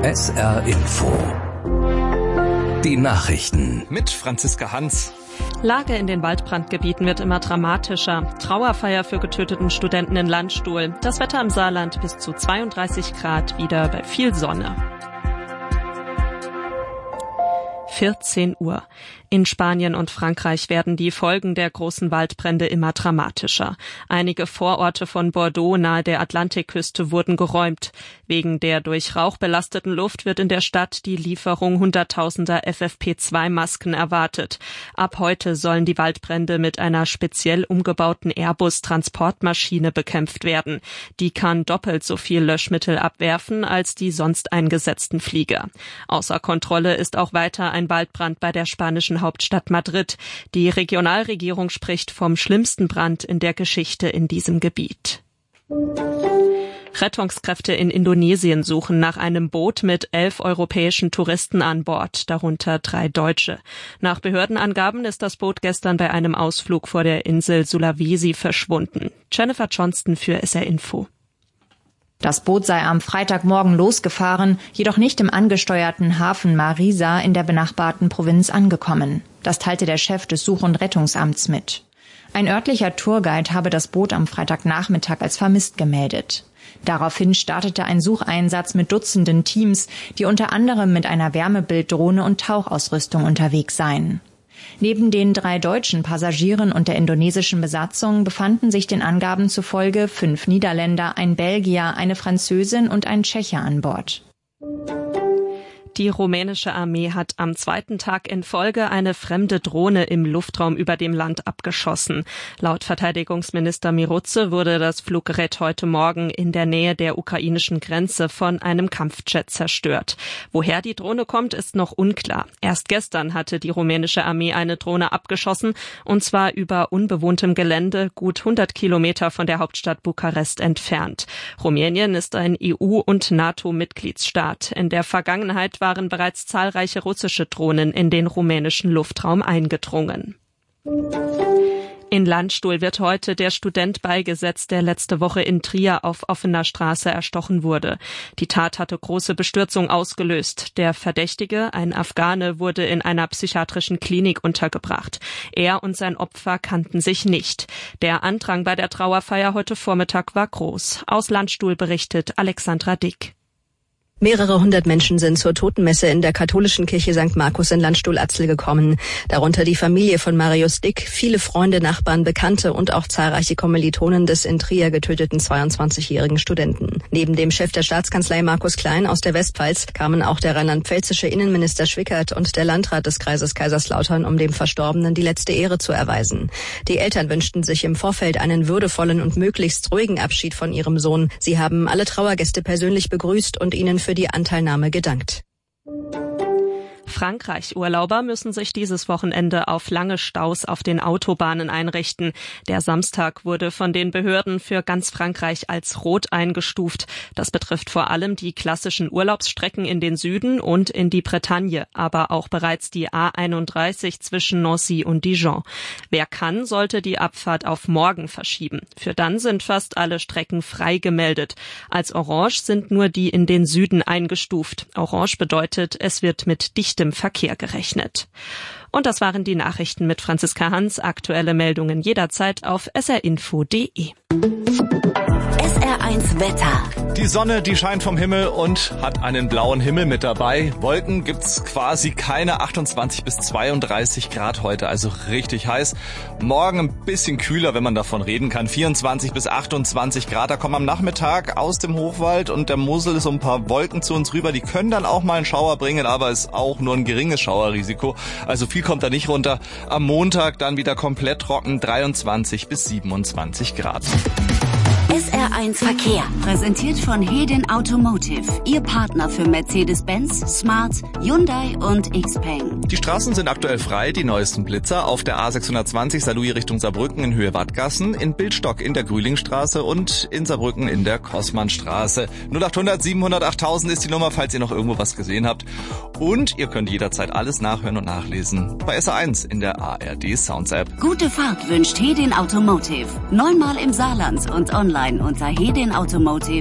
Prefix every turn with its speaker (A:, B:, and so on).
A: SR Info. Die Nachrichten.
B: Mit Franziska Hans.
C: Lage in den Waldbrandgebieten wird immer dramatischer. Trauerfeier für getöteten Studenten in Landstuhl. Das Wetter im Saarland bis zu 32 Grad, wieder bei viel Sonne. 14 Uhr. In Spanien und Frankreich werden die Folgen der großen Waldbrände immer dramatischer. Einige Vororte von Bordeaux nahe der Atlantikküste wurden geräumt. Wegen der durch Rauch belasteten Luft wird in der Stadt die Lieferung hunderttausender FFP2-Masken erwartet. Ab heute sollen die Waldbrände mit einer speziell umgebauten Airbus-Transportmaschine bekämpft werden. Die kann doppelt so viel Löschmittel abwerfen als die sonst eingesetzten Flieger. Außer Kontrolle ist auch weiter ein Waldbrand bei der spanischen Hauptstadt Madrid. Die Regionalregierung spricht vom schlimmsten Brand in der Geschichte in diesem Gebiet. Rettungskräfte in Indonesien suchen nach einem Boot mit 11 europäischen Touristen an Bord, darunter 3 Deutsche. Nach Behördenangaben ist das Boot gestern bei einem Ausflug vor der Insel Sulawesi verschwunden. Jennifer Johnston für SR Info.
D: Das Boot sei am Freitagmorgen losgefahren, jedoch nicht im angesteuerten Hafen Marisa in der benachbarten Provinz angekommen. Das teilte der Chef des Such- und Rettungsamts mit. Ein örtlicher Tourguide habe das Boot am Freitagnachmittag als vermisst gemeldet. Daraufhin startete ein Sucheinsatz mit Dutzenden Teams, die unter anderem mit einer Wärmebilddrohne und Tauchausrüstung unterwegs seien. Neben den 3 deutschen Passagieren und der indonesischen Besatzung befanden sich den Angaben zufolge 5 Niederländer, ein Belgier, eine Französin und ein Tscheche an Bord.
C: Die rumänische Armee hat am 2. Tag in Folge eine fremde Drohne im Luftraum über dem Land abgeschossen. Laut Verteidigungsminister Miroze wurde das Fluggerät heute Morgen in der Nähe der ukrainischen Grenze von einem Kampfjet zerstört. Woher die Drohne kommt, ist noch unklar. Erst gestern hatte die rumänische Armee eine Drohne abgeschossen, und zwar über unbewohntem Gelände, gut 100 Kilometer von der Hauptstadt Bukarest entfernt. Rumänien ist ein EU- und NATO-Mitgliedsstaat. In der Vergangenheit waren bereits zahlreiche russische Drohnen in den rumänischen Luftraum eingedrungen. In Landstuhl wird heute der Student beigesetzt, der letzte Woche in Trier auf offener Straße erstochen wurde. Die Tat hatte große Bestürzung ausgelöst. Der Verdächtige, ein Afghane, wurde in einer psychiatrischen Klinik untergebracht. Er und sein Opfer kannten sich nicht. Der Andrang bei der Trauerfeier heute Vormittag war groß. Aus Landstuhl berichtet Alexandra Dick.
E: Mehrere hundert Menschen sind zur Totenmesse in der katholischen Kirche St. Markus in Landstuhl-Atzel gekommen. Darunter die Familie von Marius Dick, viele Freunde, Nachbarn, Bekannte und auch zahlreiche Kommilitonen des in Trier getöteten 22-jährigen Studenten. Neben dem Chef der Staatskanzlei Markus Klein aus der Westpfalz kamen auch der rheinland-pfälzische Innenminister Schwickert und der Landrat des Kreises Kaiserslautern, um dem Verstorbenen die letzte Ehre zu erweisen. Die Eltern wünschten sich im Vorfeld einen würdevollen und möglichst ruhigen Abschied von ihrem Sohn. Sie haben alle Trauergäste persönlich begrüßt und ihnen für die Anteilnahme gedankt.
C: Frankreich-Urlauber müssen sich dieses Wochenende auf lange Staus auf den Autobahnen einrichten. Der Samstag wurde von den Behörden für ganz Frankreich als rot eingestuft. Das betrifft vor allem die klassischen Urlaubsstrecken in den Süden und in die Bretagne, aber auch bereits die A31 zwischen Nancy und Dijon. Wer kann, sollte die Abfahrt auf morgen verschieben. Für dann sind fast alle Strecken frei gemeldet. Als orange sind nur die in den Süden eingestuft. Orange bedeutet, es wird mit dichtem Verkehr gerechnet. Und das waren die Nachrichten mit Franziska Hans. Aktuelle Meldungen jederzeit auf srinfo.de.
F: SR1 Wetter.
B: Die Sonne, die scheint vom Himmel und hat einen blauen Himmel mit dabei. Wolken gibt's quasi keine, 28 bis 32 Grad heute, also richtig heiß. Morgen ein bisschen kühler, wenn man davon reden kann, 24 bis 28 Grad. Da kommen am Nachmittag aus dem Hochwald und der Mosel so ein paar Wolken zu uns rüber. Die können dann auch mal einen Schauer bringen, aber ist auch nur ein geringes Schauerrisiko. Also viel kommt da nicht runter. Am Montag dann wieder komplett trocken, 23 bis 27 Grad.
F: SR1 Verkehr, präsentiert von Hedin Automotive, Ihr Partner für Mercedes-Benz, Smart, Hyundai und Xpeng.
B: Die Straßen sind aktuell frei, die neuesten Blitzer auf der A620 Saarlouis Richtung Saarbrücken in Höhe Wattgassen, in Bildstock in der Grühlingstraße und in Saarbrücken in der Kossmannstraße. 0800 700 8000 ist die Nummer, falls ihr noch irgendwo was gesehen habt. Und ihr könnt jederzeit alles nachhören und nachlesen bei SR1 in der ARD Sounds App.
F: Gute Fahrt wünscht Hedin Automotive. 9-mal im Saarland und online unter hedinautomotive.de.